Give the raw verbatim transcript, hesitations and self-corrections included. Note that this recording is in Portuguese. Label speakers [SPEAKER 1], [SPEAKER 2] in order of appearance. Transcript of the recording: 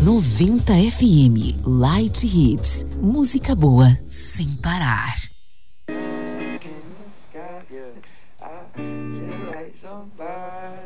[SPEAKER 1] noventa F M, Light Hits, música boa sem parar.
[SPEAKER 2] I feel like somebody